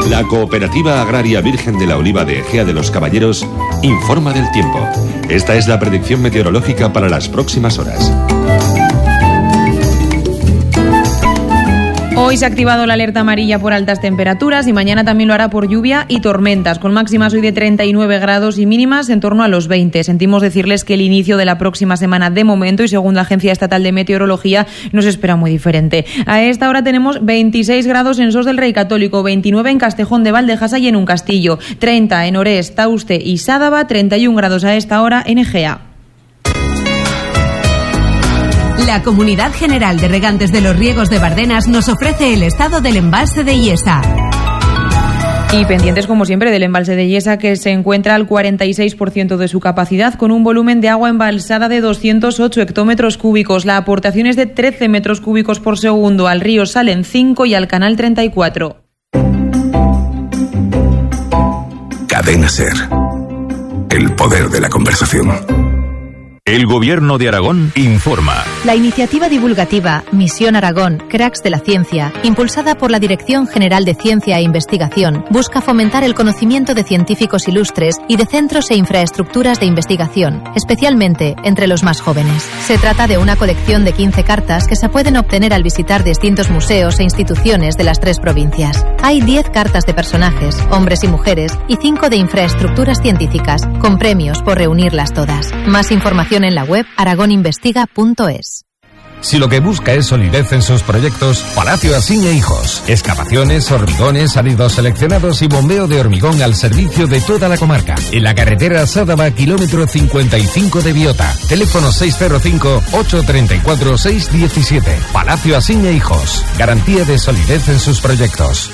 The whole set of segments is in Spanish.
La Cooperativa Agraria Virgen de la Oliva de Ejea de los Caballeros informa del tiempo. Esta es la predicción meteorológica para las próximas horas. Hoy se ha activado la alerta amarilla por altas temperaturas y mañana también lo hará por lluvia y tormentas, con máximas hoy de 39 grados y mínimas en torno a los 20. Sentimos decirles que el inicio de la próxima semana, de momento, y según la Agencia Estatal de Meteorología, nos espera muy diferente. A esta hora tenemos 26 grados en Sos del Rey Católico, 29 en Castejón de Valdejasa y en Uncastillo, 30 en Orés, Tauste y Sádava, 31 grados a esta hora en Egea. La Comunidad General de Regantes de los Riegos de Bardenas nos ofrece el estado del embalse de Illesa. Y pendientes, como siempre, del embalse de Illesa, que se encuentra al 46% de su capacidad, con un volumen de agua embalsada de 208 hectómetros cúbicos. La aportación es de 13 metros cúbicos por segundo. Al río Salen 5 y al canal 34. Cadena SER. El poder de la conversación. El Gobierno de Aragón informa. La iniciativa divulgativa Misión Aragón, Cracks de la Ciencia, impulsada por la Dirección General de Ciencia e Investigación, busca fomentar el conocimiento de científicos ilustres y de centros e infraestructuras de investigación, especialmente entre los más jóvenes. Se trata de una colección de 15 cartas que se pueden obtener al visitar distintos museos e instituciones de las 3 provincias. Hay 10 cartas de personajes, hombres y mujeres, y 5 de infraestructuras científicas, con premios por reunirlas todas. Más información en la web aragoninvestiga.es. Si lo que busca es solidez en sus proyectos, Palacio Asín e Hijos. Excavaciones, hormigones, áridos seleccionados y bombeo de hormigón al servicio de toda la comarca. En la carretera Sádava, kilómetro 55 de Biota. Teléfono 605-834-617. Palacio Asín e Hijos. Garantía de solidez en sus proyectos.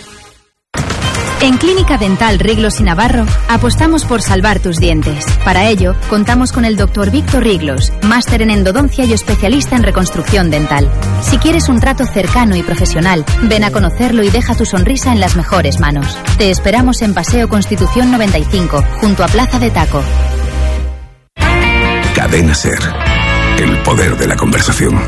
En Clínica Dental Riglos y Navarro apostamos por salvar tus dientes. Para ello, contamos con el Dr. Víctor Riglos, máster en endodoncia y especialista en reconstrucción dental. Si quieres un trato cercano y profesional, ven a conocerlo y deja tu sonrisa en las mejores manos. Te esperamos en Paseo Constitución 95, junto a Plaza de Taco. Cadena SER. El poder de la conversación.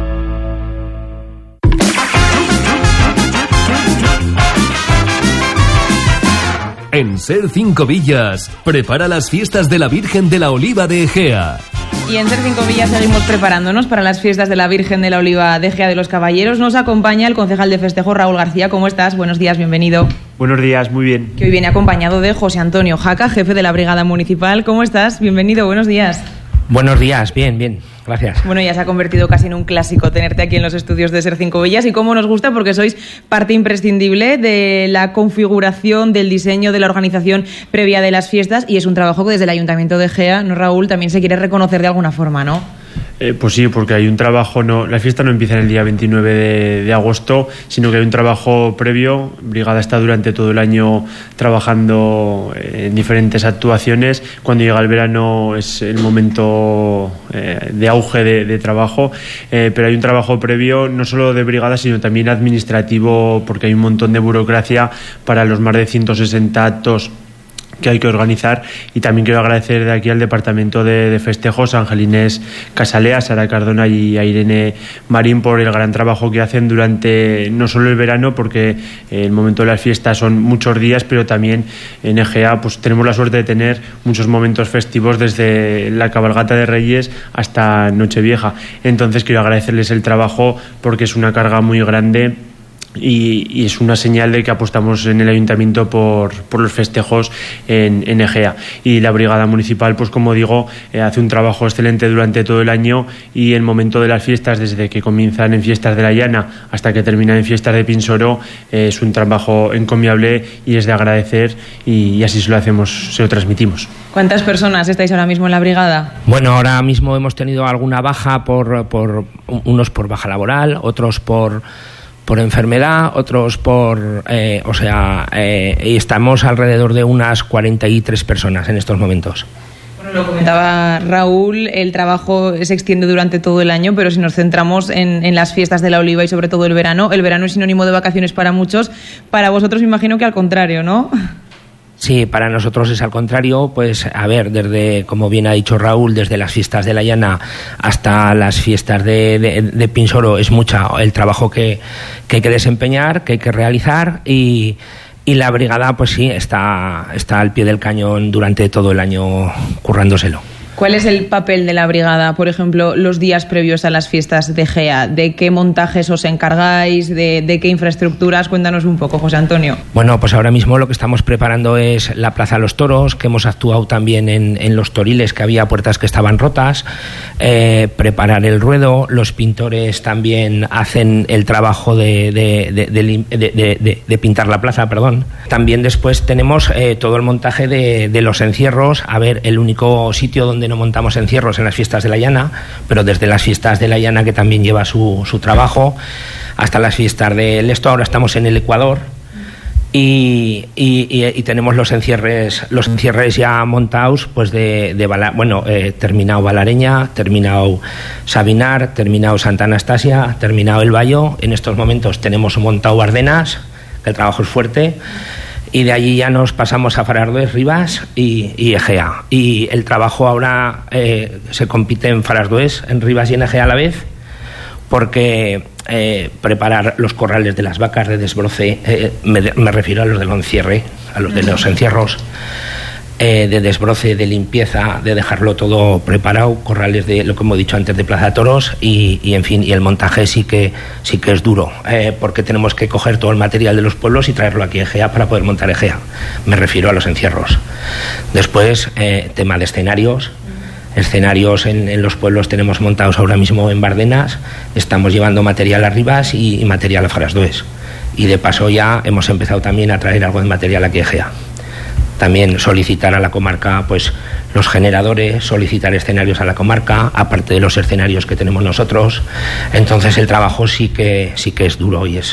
En SER 5 Villas, prepara las fiestas de la Virgen de la Oliva de Ejea. Y en SER 5 Villas seguimos preparándonos para las fiestas de la Virgen de la Oliva de Ejea de los Caballeros. Nos acompaña el concejal de festejo, Raúl García. ¿Cómo estás? Buenos días, bienvenido. Buenos días, muy bien. Que hoy viene acompañado de José Antonio Jaca, jefe de la Brigada Municipal. ¿Cómo estás? Bienvenido, buenos días. Buenos días, bien, gracias. Bueno, ya se ha convertido casi en un clásico tenerte aquí en los estudios de SER 5 Villas, y cómo nos gusta, porque sois parte imprescindible de la configuración, del diseño, de la organización previa de las fiestas, y es un trabajo que desde el Ayuntamiento de Ejea, ¿no, Raúl?, también se quiere reconocer de alguna forma, ¿no? Pues sí, porque hay un trabajo, la fiesta no empieza en el día 29 de agosto, sino que hay un trabajo previo. Brigada está durante todo el año trabajando en diferentes actuaciones. Cuando llega el verano es el momento de auge de trabajo, pero hay un trabajo previo no solo de brigada, sino también administrativo, porque hay un montón de burocracia para los más de 160 actos que hay que organizar. Y también quiero agradecer de aquí al Departamento de Festejos, a Angelines Casalea, a Sara Cardona y a Irene Marín, por el gran trabajo que hacen durante no solo el verano, porque el momento de las fiestas son muchos días, pero también en Ejea pues tenemos la suerte de tener muchos momentos festivos, desde la cabalgata de Reyes hasta Nochevieja. Entonces quiero agradecerles el trabajo, porque es una carga muy grande. Y es una señal de que apostamos en el Ayuntamiento por los festejos en Ejea. Y la Brigada Municipal, pues como digo, hace un trabajo excelente durante todo el año, y el momento de las fiestas, desde que comienzan en Fiestas de la Llana hasta que terminan en Fiestas de Pinsoro, es un trabajo encomiable y es de agradecer, y así se lo transmitimos. ¿Cuántas personas estáis ahora mismo en la brigada? Bueno, ahora mismo hemos tenido alguna baja, unos por baja laboral, otros por enfermedad, otros y estamos alrededor de unas 43 personas en estos momentos. Bueno, lo comentaba Raúl, el trabajo se extiende durante todo el año, pero si nos centramos en las fiestas de la Oliva y sobre todo el verano es sinónimo de vacaciones para muchos. Para vosotros me imagino que al contrario, ¿no? Sí, para nosotros es al contrario. Pues a ver, desde, como bien ha dicho Raúl, desde las fiestas de la Llana hasta las fiestas de Pinsoro, es mucha el trabajo que hay que desempeñar, que hay que realizar, y Y la brigada, pues sí, está al pie del cañón durante todo el año currándoselo. ¿Cuál es el papel de la brigada, por ejemplo, los días previos a las fiestas de GEA? ¿De qué montajes os encargáis? ¿De qué infraestructuras? Cuéntanos un poco, José Antonio. Bueno, pues ahora mismo lo que estamos preparando es la Plaza de los Toros, que hemos actuado también en los toriles, que había puertas que estaban rotas, preparar el ruedo, los pintores también hacen el trabajo de pintar la plaza, perdón. También después tenemos todo el montaje de los encierros. A ver, el único sitio donde no montamos encierros en las fiestas de la Llana, pero desde las fiestas de la Llana, que también lleva su trabajo, hasta las fiestas del Esto. Ahora estamos en el Ecuador y tenemos los encierres ya montados, pues terminado Valareña, terminado Sabinar, terminado Santa Anastasia, terminado El Bayo. En estos momentos tenemos montado Bardenas, que el trabajo es fuerte. Y de allí ya nos pasamos a Farasdués, Rivas y Egea. Y el trabajo ahora se compite en Farasdués, en Rivas y en Egea a la vez, porque preparar los corrales de las vacas de desbroce, me refiero a los del encierre, a los de los encierros, de desbroce, de limpieza, de dejarlo todo preparado, corrales de lo que hemos dicho antes de Plaza de Toros y en fin, y el montaje sí que es duro, porque tenemos que coger todo el material de los pueblos y traerlo aquí a Egea para poder montar Egea. Me refiero a los encierros. Después, tema de escenarios en los pueblos tenemos montados ahora mismo en Bardenas, estamos llevando material a Rivas y material a Farasdués, y de paso ya hemos empezado también a traer algo de material aquí a Egea. También solicitar a la comarca pues los generadores, solicitar escenarios a la comarca, aparte de los escenarios que tenemos nosotros. Entonces el trabajo sí que es duro y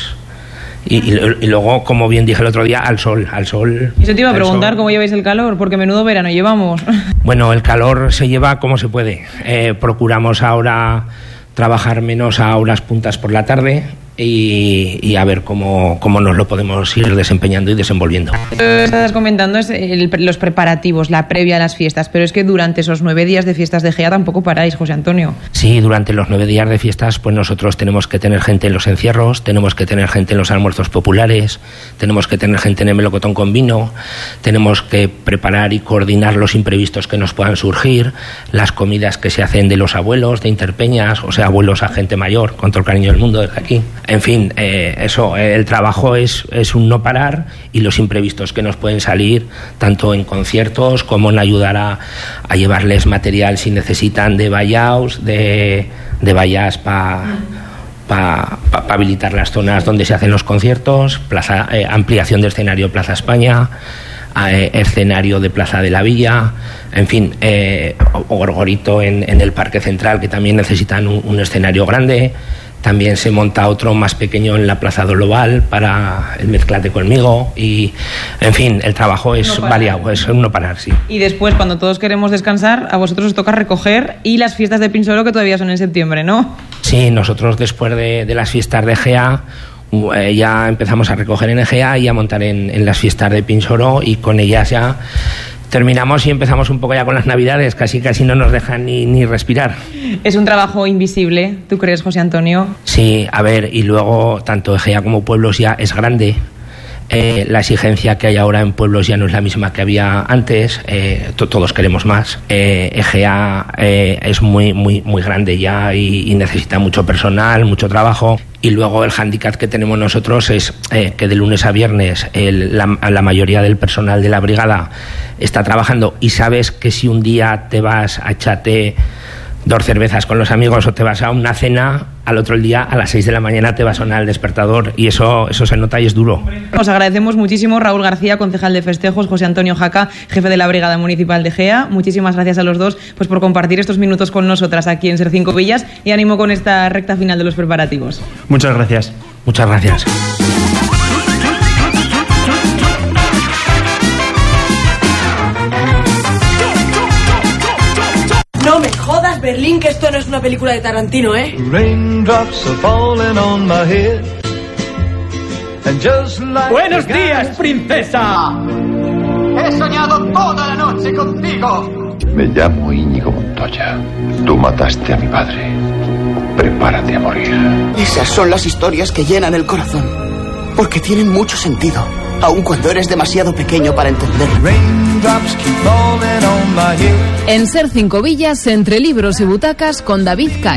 luego, como bien dije el otro día, al sol. Y eso te iba a preguntar, ¿cómo lleváis el calor? Porque menudo verano llevamos. Bueno, el calor se lleva como se puede. Procuramos ahora trabajar menos a horas puntas por la tarde y a ver cómo nos lo podemos ir desempeñando y desenvolviendo. Lo que estás comentando es los preparativos, la previa a las fiestas, pero es que durante esos 9 días de fiestas de GEA tampoco paráis, José Antonio. Sí, durante los 9 días de fiestas pues nosotros tenemos que tener gente en los encierros, tenemos que tener gente en los almuerzos populares, tenemos que tener gente en el melocotón con vino, tenemos que preparar y coordinar los imprevistos que nos puedan surgir, las comidas que se hacen de los abuelos, de interpeñas, o sea, abuelos a gente mayor, con todo el cariño del mundo desde aquí. En fin, el trabajo es un no parar, y los imprevistos que nos pueden salir, tanto en conciertos como en ayudar a llevarles material si necesitan de vallaos, de vallas para habilitar las zonas donde se hacen los conciertos, ampliación de escenario Plaza España, escenario de Plaza de la Villa, en fin, Gorgorito en el Parque Central, que también necesitan un escenario grande. También se monta otro más pequeño en la Plaza del Oval para el Mezclate conmigo y, en fin, el trabajo es variado, es un no parar, sí. Y después, cuando todos queremos descansar, a vosotros os toca recoger y las fiestas de Pinsolo, que todavía son en septiembre, ¿no? Sí, nosotros después de las fiestas de Egea ya empezamos a recoger en Egea y a montar en las fiestas de Pinsolo, y con ellas ya terminamos y empezamos un poco ya con las Navidades, casi no nos dejan ni respirar. Es un trabajo invisible, ¿tú crees, José Antonio? Sí, a ver, y luego tanto Egea como pueblos ya es grande. La exigencia que hay ahora en pueblos ya no es la misma que había antes, todos queremos más. Egea es muy grande ya y necesita mucho personal, mucho trabajo. Y luego el hándicap que tenemos nosotros es que de lunes a viernes la mayoría del personal de la brigada está trabajando, y sabes que si un día te vas a echarte 2 cervezas con los amigos o te vas a una cena, al otro día a las 6 de la mañana te va a sonar el despertador, y eso se nota y es duro. Os agradecemos muchísimo, Raúl García, concejal de festejos, José Antonio Jaca, jefe de la Brigada Municipal de GEA. Muchísimas gracias a los dos pues por compartir estos minutos con nosotras aquí en Ser Cinco Villas, y ánimo con esta recta final de los preparativos. Muchas gracias. Muchas gracias. No me jodas, Berlín, que esto no es una película de Tarantino, ¿eh? ¡Buenos días, princesa! He soñado toda la noche contigo. Me llamo Íñigo Montoya. Tú mataste a mi padre. Prepárate a morir. Esas son las historias que llenan el corazón, porque tienen mucho sentido. aun cuando eres demasiado pequeño para entenderlo. En Ser Cinco Villas, entre libros y butacas, con David Cay.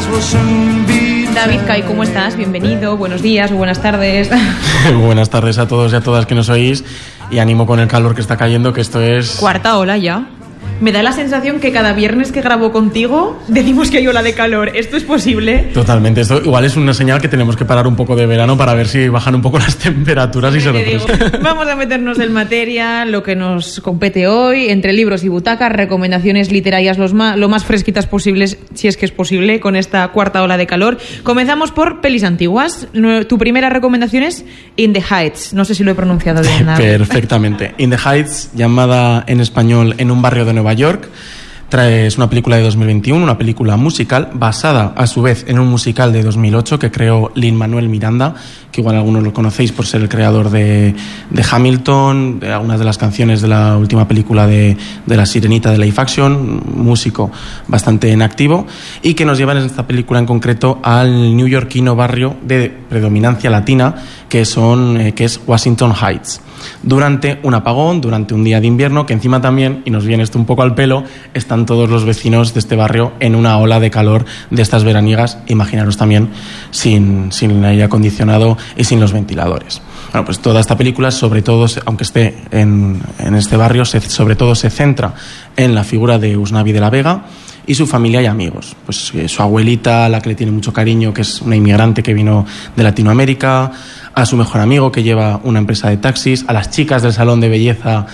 David Cay, ¿cómo estás? Bienvenido, buenos días o buenas tardes. Buenas tardes a todos y a todas que nos oís, y ánimo con el calor que está cayendo, que esto es... Cuarta ola ya. Me da la sensación que cada viernes que grabo contigo decimos que hay ola de calor. ¿Esto es posible? Totalmente. Esto igual es una señal que tenemos que parar un poco de verano para ver si bajan un poco las temperaturas y se refrescan. Vamos a meternos en materia, lo que nos compete hoy, entre libros y butacas, recomendaciones literarias lo más fresquitas posibles, si es que es posible, con esta cuarta ola de calor. Comenzamos por pelis antiguas. Tu primera recomendación es In the Heights. No sé si lo he pronunciado bien. Perfectamente. In the Heights, llamada en español En un barrio de Nueva York. Es una película de 2021, una película musical basada a su vez en un musical de 2008 que creó Lin-Manuel Miranda, que igual algunos lo conocéis por ser el creador de Hamilton, de algunas de las canciones de la última película de La Sirenita de live action, músico bastante en activo, y que nos lleva en esta película en concreto al neoyorquino barrio de predominancia latina que es Washington Heights. Durante un apagón, durante un día de invierno, que encima también, y nos viene esto un poco al pelo, están todos los vecinos de este barrio en una ola de calor de estas veraniegas, imaginaros también sin aire acondicionado y sin los ventiladores. Bueno, pues toda esta película, sobre todo, aunque esté en este barrio, sobre todo se centra en la figura de Usnavi de la Vega y su familia y amigos. Pues su abuelita, la que le tiene mucho cariño, que es una inmigrante que vino de Latinoamérica, a su mejor amigo que lleva una empresa de taxis, a las chicas del salón de belleza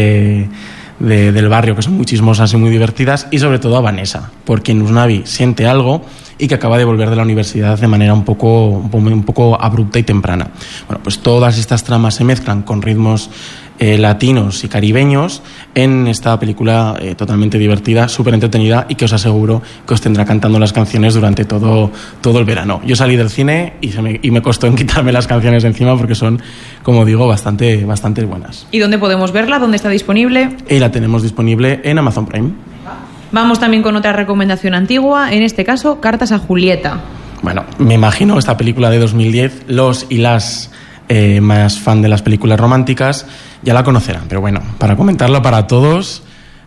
del barrio, que son muy chismosas y muy divertidas, y sobre todo a Vanessa, por quien Usnavi siente algo y que acaba de volver de la universidad de manera un poco abrupta y temprana. Bueno, pues todas estas tramas se mezclan con ritmos latinos y caribeños en esta película totalmente divertida, súper entretenida, y que os aseguro que os tendrá cantando las canciones durante todo el verano. Yo salí del cine y me costó en quitarme las canciones de encima porque son, como digo, bastante buenas. ¿Y dónde podemos verla? ¿Dónde está disponible? Y la tenemos disponible en Amazon Prime. Vamos también con otra recomendación antigua, en este caso, Cartas a Julieta. Bueno, me imagino esta película de 2010, los y las más fan de las películas románticas ya la conocerán, pero bueno, para comentarla para todos,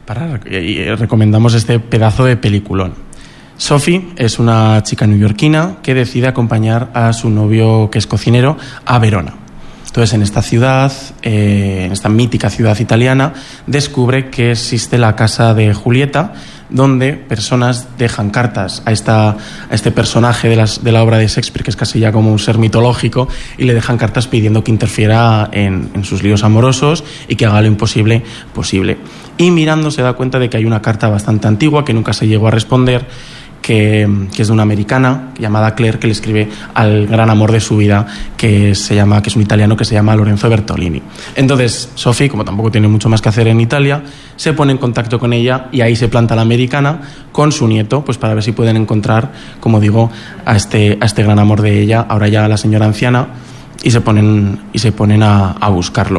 recomendamos este pedazo de peliculón. Sophie es una chica neoyorquina que decide acompañar a su novio, que es cocinero, a Verona. Entonces, en esta ciudad, en esta mítica ciudad italiana, descubre que existe la casa de Julieta, donde personas dejan cartas a este personaje de la obra de Shakespeare, que es casi ya como un ser mitológico, y le dejan cartas pidiendo que interfiera en sus líos amorosos y que haga lo imposible posible. Y mirando se da cuenta de que hay una carta bastante antigua que nunca se llegó a responder, que es de una americana llamada Claire, que le escribe al gran amor de su vida, que es un italiano que se llama Lorenzo Bertolini. Entonces Sophie, como tampoco tiene mucho más que hacer en Italia, se pone en contacto con ella, y ahí se planta la americana con su nieto, pues para ver si pueden encontrar, como digo, a este gran amor de ella, ahora ya la señora anciana, y se ponen a buscarlo.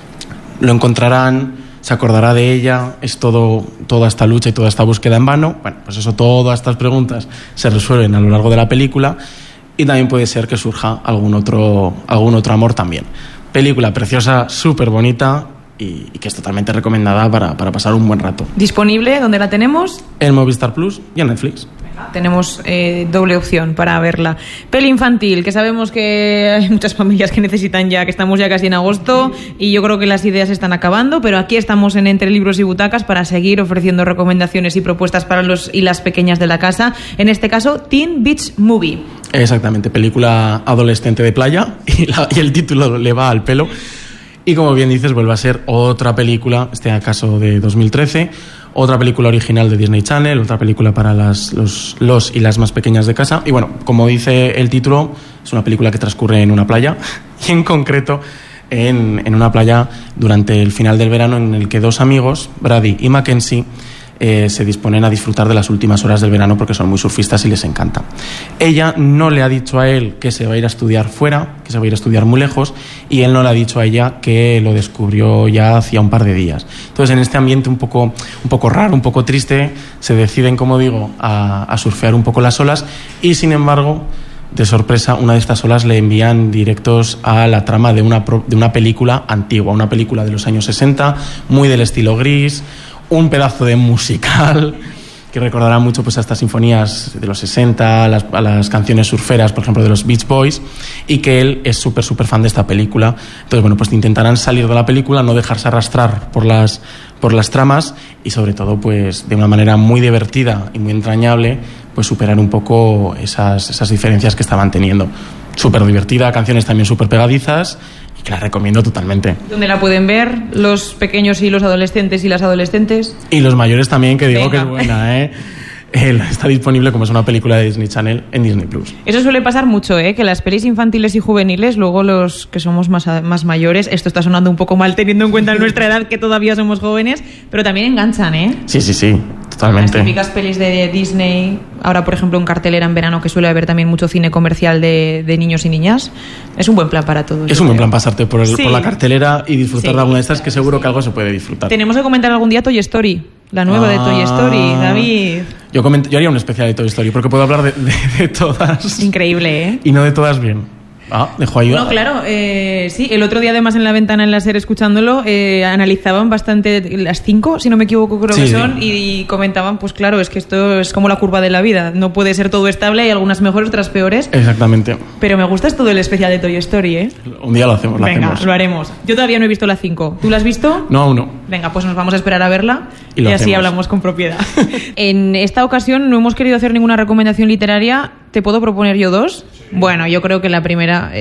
Lo encontrarán, se acordará de ella, es toda esta lucha y toda esta búsqueda en vano. Bueno, pues eso, todas estas preguntas se resuelven a lo largo de la película, y también puede ser que surja algún otro amor también. Película preciosa, súper bonita, y que es totalmente recomendada para pasar un buen rato. ¿Disponible? ¿Dónde la tenemos? En Movistar Plus y en Netflix. Tenemos doble opción para verla. Peli infantil, que sabemos que hay muchas familias que necesitan ya, que estamos ya casi en agosto, y yo creo que las ideas se están acabando, pero aquí estamos en Entre Libros y Butacas para seguir ofreciendo recomendaciones y propuestas para los y las pequeñas de la casa. En este caso, Teen Beach Movie. Exactamente, película adolescente de playa, y el título le va al pelo. Y como bien dices, vuelve a ser otra película, este caso de 2013, otra película original de Disney Channel, otra película para los y las más pequeñas de casa. Y bueno, como dice el título, es una película que transcurre en una playa, y en concreto en una playa durante el final del verano, en el que dos amigos, Brady y Mackenzie, se disponen a disfrutar de las últimas horas del verano porque son muy surfistas y les encanta. Ella no le ha dicho a él que se va a ir a estudiar fuera, que se va a ir a estudiar muy lejos, y él no le ha dicho a ella que lo descubrió ya hacía un par de días. Entonces, en este ambiente un poco raro, un poco triste, se deciden, como digo, a surfear un poco las olas, y sin embargo, de sorpresa, una de estas olas le envían directos a la trama de una película antigua, una película de los años 60, muy del estilo Gris, un pedazo de musical que recordará mucho pues a estas sinfonías de los 60, a las canciones surferas, por ejemplo, de los Beach Boys, y que él es súper fan de esta película. Entonces, bueno, pues intentarán salir de la película, no dejarse arrastrar por las tramas y, sobre todo, pues de una manera muy divertida y muy entrañable, pues superar un poco esas diferencias que estaban teniendo. Súper divertida, canciones también súper pegadizas, y que la recomiendo totalmente. ¿Dónde la pueden ver los pequeños y los adolescentes y las adolescentes? Y los mayores también, que digo que es buena, ¿eh? Está disponible como es una película de Disney Channel en Disney Plus. Eso suele pasar mucho, que las pelis infantiles y juveniles, luego los que somos más mayores, esto está sonando un poco mal teniendo en cuenta nuestra edad, que todavía somos jóvenes, pero también enganchan, Sí, totalmente. Las típicas pelis de Disney, ahora por ejemplo en cartelera en verano, que suele haber también mucho cine comercial de niños y niñas, es un buen plan para todos. Es un buen plan pasarte por la cartelera y disfrutar de alguna de estas, que seguro que algo se puede disfrutar. Tenemos que comentar algún día Toy Story. La nueva de Toy Story, David. Yo haría un especial de Toy Story porque puedo hablar de todas. Increíble, Y no de todas bien. Dejo ayuda. No, claro, sí. El otro día, además, en La Ventana en la SER, escuchándolo, analizaban bastante las 5, si no me equivoco, creo que son, y comentaban, pues claro, es que esto es como la curva de la vida. No puede ser todo estable, hay algunas mejores, otras peores. Exactamente. Pero me gusta todo el especial de Toy Story, Un día lo hacemos, Venga, lo haremos. Yo todavía no he visto la 5. ¿Tú la has visto? No, aún no. Venga, pues nos vamos a esperar a verla y así hacemos. hablamos con propiedad. En esta ocasión no hemos querido hacer ninguna recomendación literaria. ¿Te puedo proponer yo 2? Bueno, yo creo que la primera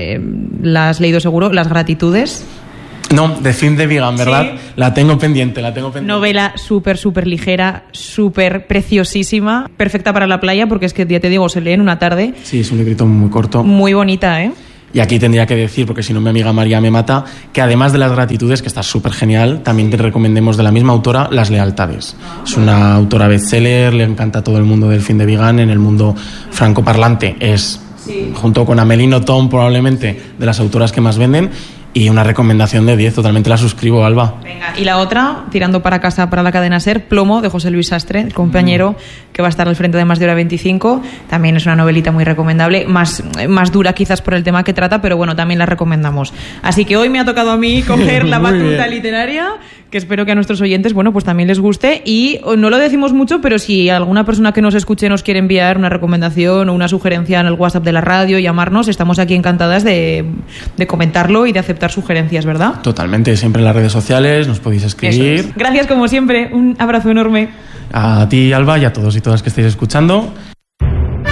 la has leído seguro, Las Gratitudes. No, de Finn de Vigan, ¿verdad? Sí. La tengo pendiente. Novela súper ligera, súper preciosísima, perfecta para la playa, porque es que, ya te digo, se lee en una tarde. Sí, es un librito muy corto. Muy bonita, Y aquí tendría que decir, porque si no mi amiga María me mata, que además de Las Gratitudes, que está súper genial, también te recomendemos de la misma autora Las Lealtades. Es una autora bestseller, le encanta a todo el mundo del Finn de Vigan, en el mundo francoparlante es, junto con Amélie Nothomb, probablemente de las autoras que más venden. Y una recomendación de 10, totalmente la suscribo, Alba. Venga, y la otra, tirando para casa para la cadena SER, Plomo, de José Luis Sastre, el compañero que va a estar al frente de Más de Hora 25. También es una novelita muy recomendable, más dura quizás por el tema que trata, pero bueno, también la recomendamos. Así que hoy me ha tocado a mí coger la batuta literaria, que espero que a nuestros oyentes, bueno, pues también les guste. Y no lo decimos mucho, pero si alguna persona que nos escuche nos quiere enviar una recomendación o una sugerencia en el WhatsApp de la radio, llamarnos, estamos aquí encantadas de comentarlo y de aceptar sugerencias, ¿verdad? Totalmente, siempre en las redes sociales nos podéis escribir. Gracias como siempre, un abrazo enorme. A ti, Alba, y a todos y todas que estáis escuchando.